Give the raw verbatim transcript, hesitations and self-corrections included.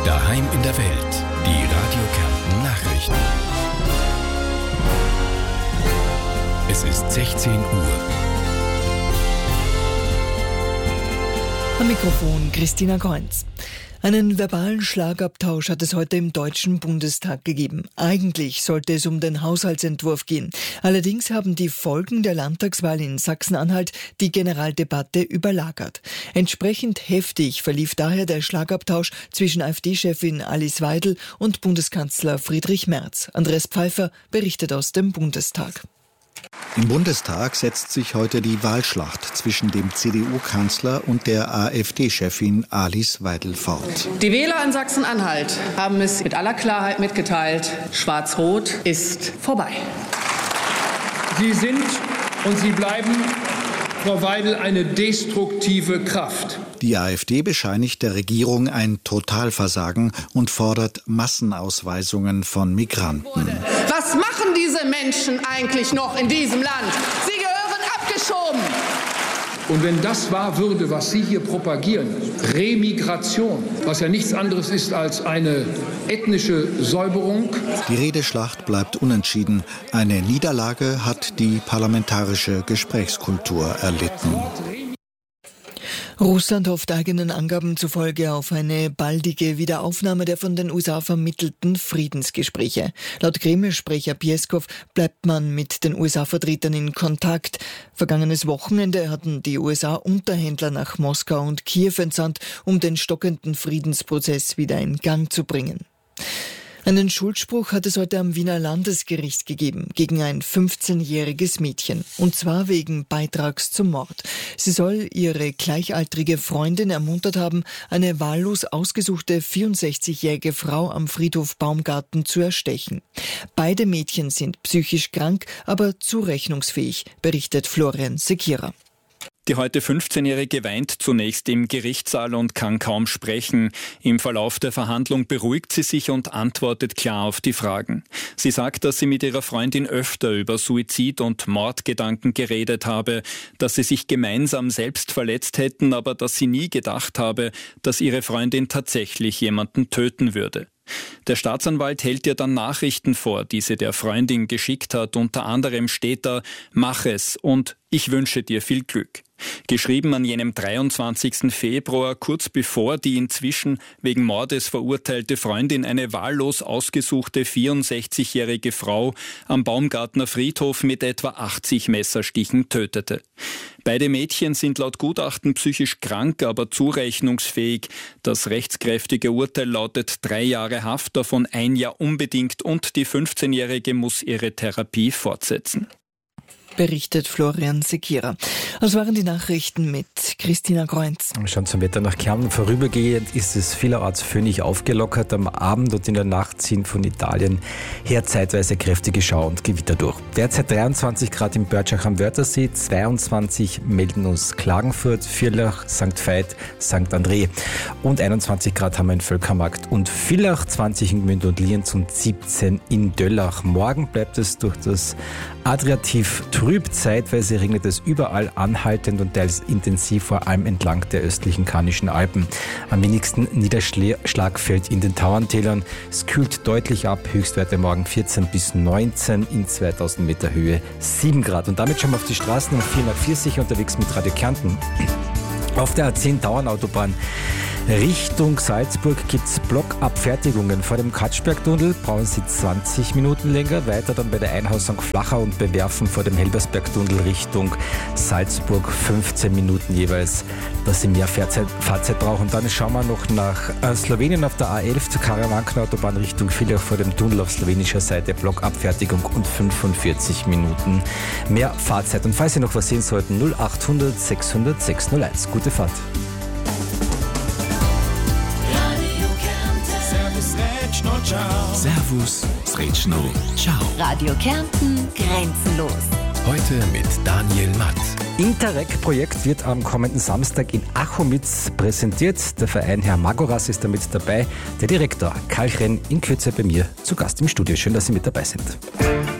Daheim in der Welt. Die Radio Kärnten Nachrichten. Es ist sechzehn Uhr. Am Mikrofon Christina Kreunz. Einen verbalen Schlagabtausch hat es heute im Deutschen Bundestag gegeben. Eigentlich sollte es um den Haushaltsentwurf gehen. Allerdings haben die Folgen der Landtagswahl in Sachsen-Anhalt die Generaldebatte überlagert. Entsprechend heftig verlief daher der Schlagabtausch zwischen AfD-Chefin Alice Weidel und Bundeskanzler Friedrich Merz. Andreas Pfeiffer berichtet aus dem Bundestag. Im Bundestag setzt sich heute die Wahlschlacht zwischen dem C D U-Kanzler und der AfD-Chefin Alice Weidel fort. Die Wähler in Sachsen-Anhalt haben es mit aller Klarheit mitgeteilt: Schwarz-Rot ist vorbei. Sie sind und Sie bleiben, Frau Weidel, eine destruktive Kraft. Die AfD bescheinigt der Regierung ein Totalversagen und fordert Massenausweisungen von Migranten. Was machen diese Menschen eigentlich noch in diesem Land? Sie gehören abgeschoben. Und wenn das wahr würde, was Sie hier propagieren, Remigration, was ja nichts anderes ist als eine ethnische Säuberung. Die Redeschlacht bleibt unentschieden. Eine Niederlage hat die parlamentarische Gesprächskultur erlitten. Russland hofft eigenen Angaben zufolge auf eine baldige Wiederaufnahme der von den U S A vermittelten Friedensgespräche. Laut Kreml-Sprecher Pieskow bleibt man mit den U S A-Vertretern in Kontakt. Vergangenes Wochenende hatten die U S A Unterhändler nach Moskau und Kiew entsandt, um den stockenden Friedensprozess wieder in Gang zu bringen. Einen Schuldspruch hat es heute am Wiener Landesgericht gegeben gegen ein fünfzehnjähriges Mädchen. Und zwar wegen Beitrags zum Mord. Sie soll ihre gleichaltrige Freundin ermuntert haben, eine wahllos ausgesuchte vierundsechzigjährige Frau am Friedhof Baumgarten zu erstechen. Beide Mädchen sind psychisch krank, aber zurechnungsfähig, berichtet Florian Sekira. Die heute fünfzehnjährige weint zunächst im Gerichtssaal und kann kaum sprechen. Im Verlauf der Verhandlung beruhigt sie sich und antwortet klar auf die Fragen. Sie sagt, dass sie mit ihrer Freundin öfter über Suizid und Mordgedanken geredet habe, dass sie sich gemeinsam selbst verletzt hätten, aber dass sie nie gedacht habe, dass ihre Freundin tatsächlich jemanden töten würde. Der Staatsanwalt hält ihr dann Nachrichten vor, die sie der Freundin geschickt hat. Unter anderem steht da: Mach es und ich wünsche dir viel Glück. Geschrieben an jenem dreiundzwanzigsten Februar, kurz bevor die inzwischen wegen Mordes verurteilte Freundin eine wahllos ausgesuchte vierundsechzigjährige Frau am Baumgartner Friedhof mit etwa achtzig Messerstichen tötete. Beide Mädchen sind laut Gutachten psychisch krank, aber zurechnungsfähig. Das rechtskräftige Urteil lautet drei Jahre Haft, davon ein Jahr unbedingt, und die fünfzehnjährige muss ihre Therapie fortsetzen. Berichtet Florian Sekira. Das waren die Nachrichten mit Christina Kreunz. Schon zum Wetter nach Kärnten. Vorübergehend ist es vielerorts föhnig aufgelockert. Am Abend und in der Nacht ziehen von Italien her zeitweise kräftige Schauer und Gewitter durch. Derzeit dreiundzwanzig Grad in Börtschach am Wörthersee, zweiundzwanzig melden uns Klagenfurt, Vierlach, Sankt Veit, Sankt André und einundzwanzig Grad haben wir in Völkermarkt und Villach, zwanzig in Gmünd und Lienz und siebzehn in Döllach. Morgen bleibt es durch das Adriativ trüb, zeitweise regnet es überall anhaltend und teils intensiv, vor allem entlang der östlichen Karnischen Alpen. Am wenigsten Niederschlag fällt in den Tauerntälern. Es kühlt deutlich ab, Höchstwerte morgen vierzehn bis neunzehn, in zweitausend Meter Höhe sieben Grad. Und damit schauen wir auf die Straßen um vierhundertvierzig unterwegs mit Radio Kärnten. Auf der A zehn Tauernautobahn Richtung Salzburg gibt es Blockabfertigungen. Vor dem Katschbergtunnel brauchen Sie zwanzig Minuten länger. Weiter dann bei der Einhausung Flachau und Bewerfen vor dem Helbersbergtunnel Richtung Salzburg fünfzehn Minuten jeweils, dass Sie mehr Fahrzeit, Fahrzeit brauchen. Dann schauen wir noch nach äh, Slowenien auf der A elf zur Karawankenautobahn Richtung Villach vor dem Tunnel auf slowenischer Seite. Blockabfertigung und fünfundvierzig Minuten mehr Fahrzeit. Und falls Sie noch was sehen sollten, null achthundert sechshundert sechshunderteins. Gute Fahrt. Servus, Sretschno, ciao. Radio Kärnten, grenzenlos. Heute mit Daniel Matt. Interreg-Projekt wird am kommenden Samstag in Achomitz präsentiert. Der Verein Herr Magoras ist damit dabei. Der Direktor Karl Renn in Kürze bei mir zu Gast im Studio. Schön, dass Sie mit dabei sind.